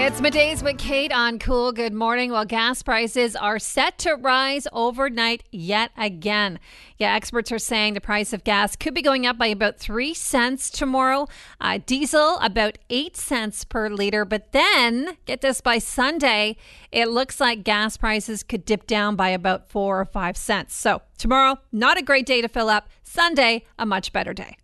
It's Middays with Kate on Cool. Good morning. Well, gas prices are set to rise overnight yet again. Yeah, experts are saying the price of gas could be going up by about 3 cents tomorrow. Diesel about 8 cents per liter. But then, get this, by Sunday, it looks like gas prices could dip down by about 4 or 5 cents. So tomorrow, not a great day to fill up. Sunday, a much better day.